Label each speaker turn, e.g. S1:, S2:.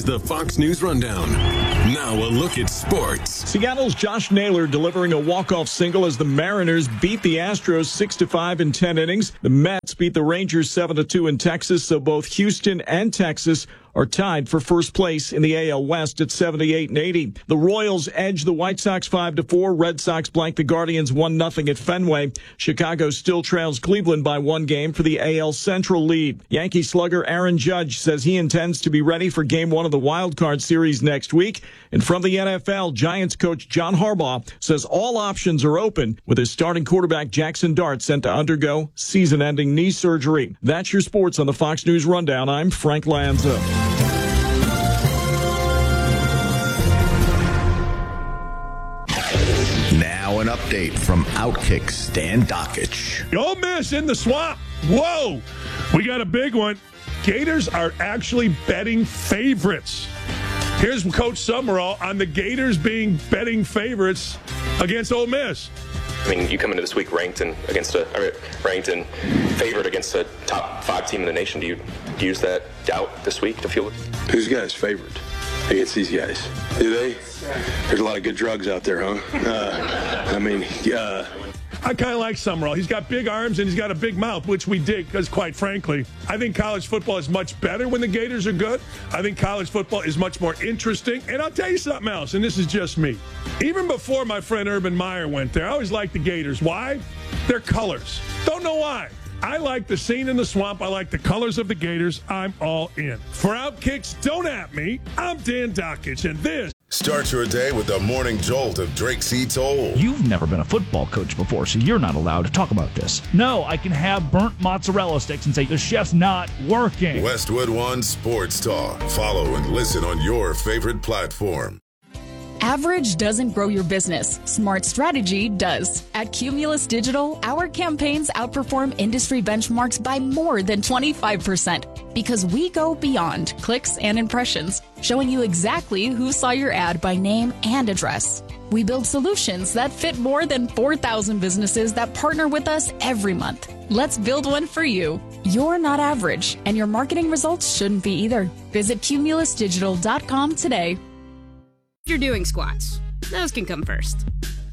S1: is the Fox News Rundown. Now a look at sports.
S2: Seattle's Josh Naylor delivering a walk-off single as the Mariners beat the Astros 6-5 in 10 innings. The Mets beat the Rangers 7-2 in Texas, so both Houston and Texas are tied for first place in the AL West at 78 and 80. The Royals edge the White Sox 5-4. Red Sox blank the Guardians 1-0 at Fenway. Chicago still trails Cleveland by 1 game for the AL Central lead. Yankee slugger Aaron Judge says he intends to be ready for Game 1 of the Wild Card Series next week. And from the NFL, Giants coach John Harbaugh says all options are open with his starting quarterback Jackson Dart sent to undergo season-ending knee surgery. That's your sports on the Fox News Rundown. I'm Frank Lanza.
S3: Now an update from Outkick Stan Dakich.
S4: Ole Miss in the swamp. Whoa, we got a big one. Gators are actually betting favorites. Here's Coach Summerall on the Gators being betting favorites against Ole Miss.
S5: I mean, you come into this week ranked and favored against a top 5 team in the nation. Do you use that doubt this week to feel it?
S6: Who's guys favored against these guys? Do they? There's a lot of good drugs out there, huh?
S4: I kind of like Summerall. He's got big arms and he's got a big mouth, which we dig because, quite frankly, I think college football is much better when the Gators are good. I think college football is much more interesting. And I'll tell you something else, and this is just me. Even before my friend Urban Meyer went there, I always liked the Gators. Why? Their colors. Don't know why. I like the scene in the swamp. I like the colors of the Gators. I'm all in. For Outkicks, don't at me. I'm Dan Dakich, and this.
S7: Start your day with the morning jolt of Drake C. Toll.
S8: You've never been a football coach before, so you're not allowed to talk about this. No, I can have burnt mozzarella sticks and say the chef's not working.
S7: Westwood One Sports Talk. Follow and listen on your favorite platform.
S9: Average doesn't grow your business. Smart strategy does. At Cumulus Digital, our campaigns outperform industry benchmarks by more than 25% because we go beyond clicks and impressions, showing you exactly who saw your ad by name and address. We build solutions that fit more than 4,000 businesses that partner with us every month. Let's build one for you. You're not average, and your marketing results shouldn't be either. Visit cumulusdigital.com today.
S10: You're doing squats. Those can come first.